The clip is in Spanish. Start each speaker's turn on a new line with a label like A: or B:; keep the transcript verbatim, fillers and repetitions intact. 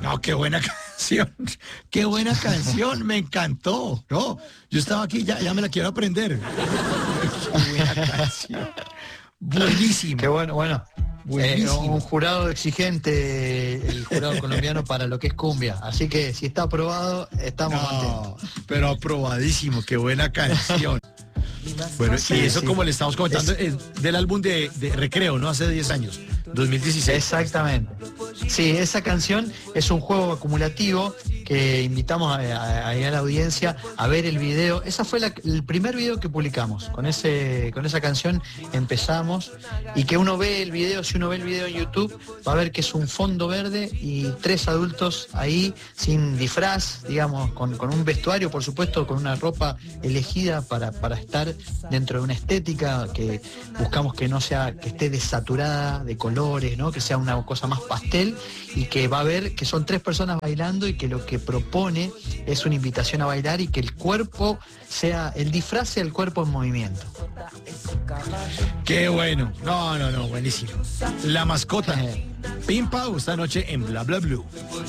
A: No, qué buena canción. Qué buena canción, me encantó. No, yo estaba aquí, ya, ya me la quiero aprender. Qué buena canción. Buenísimo.
B: Qué bueno, bueno. Eh,
A: Buenísimo.
B: un jurado exigente, el jurado colombiano para lo que es cumbia. Así que si está aprobado, estamos
A: No,
B: contentos.
A: pero aprobadísimo, qué buena canción. Bueno,
B: Sí,
A: y eso
B: sí.
A: como le estamos comentando,
B: Es-
A: es del álbum de, de Recreo, ¿no? Hace diez años, dos mil dieciséis.
B: Exactamente. Sí, esa canción es un juego acumulativo que invitamos a, a- a la audiencia a ver el video. Esa fue la- el primer video que publicamos. Con ese, con esa canción empezamos y que uno ve el video, si uno ve el video en YouTube, va a ver que es un fondo verde y tres adultos ahí sin disfraz, digamos, con, con un vestuario, por supuesto, con una ropa elegida para, para estar dentro de una estética que buscamos que no sea, que esté desaturada de colores, ¿no? Que sea una cosa más pastel y que va a ver que son tres personas bailando y que lo que propone es una invitación a bailar y que el cuerpo sea, el disfraz sea el cuerpo en movimiento.
A: Qué bueno. No, no, no, buenísimo. La mascota. Pim Pau esta noche en Bla Bla Blue.